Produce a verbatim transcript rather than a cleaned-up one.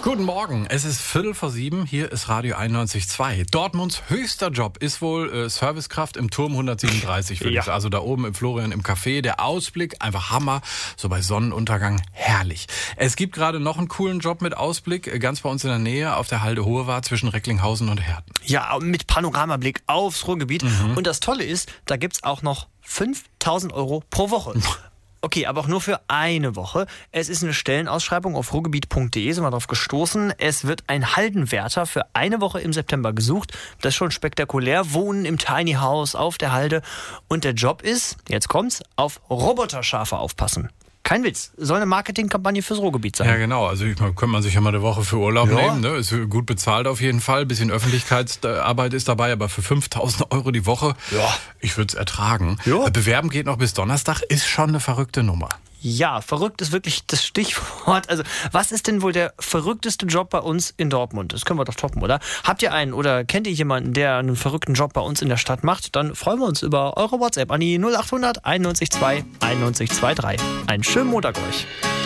Guten Morgen, es ist Viertel vor sieben, hier ist Radio einundneunzig Komma zwei. Dortmunds höchster Job ist wohl äh, Servicekraft im Turm hundertsiebenunddreißig, ja. ich. Also da oben im Florian im Café. Der Ausblick, einfach Hammer, so bei Sonnenuntergang, herrlich. Es gibt gerade noch einen coolen Job mit Ausblick, äh, ganz bei uns in der Nähe, auf der Halde Hohewart zwischen Recklinghausen und Herten. Ja, mit Panoramablick aufs Ruhrgebiet. Mhm. Und das Tolle ist, da gibt's auch noch fünftausend Euro pro Woche. Okay, aber auch nur für eine Woche. Es ist eine Stellenausschreibung auf ruhrgebiet punkt de, sind wir drauf gestoßen. Es wird ein Haldenwärter für eine Woche im September gesucht. Das ist schon spektakulär. Wohnen im Tiny House auf der Halde. Und der Job ist, jetzt kommt's, auf Roboterschafe aufpassen. Kein Witz. Soll eine Marketingkampagne fürs Ruhrgebiet sein. Ja, genau. Also ich, könnte man sich ja mal eine Woche für Urlaub ja. nehmen. Ne? Ist gut bezahlt auf jeden Fall. Ein bisschen Öffentlichkeitsarbeit ist dabei, aber für fünftausend Euro die Woche, ja. ich würde es ertragen. Ja. Bewerben geht noch bis Donnerstag. Ist schon eine verrückte Nummer. Ja, verrückt ist wirklich das Stichwort. Also, was ist denn wohl der verrückteste Job bei uns in Dortmund? Das können wir doch toppen, oder? Habt ihr einen oder kennt ihr jemanden, der einen verrückten Job bei uns in der Stadt macht? Dann freuen wir uns über eure WhatsApp an die null acht hundert einundneunzig zwei einundneunzig zwei drei. Einen schönen Montag euch.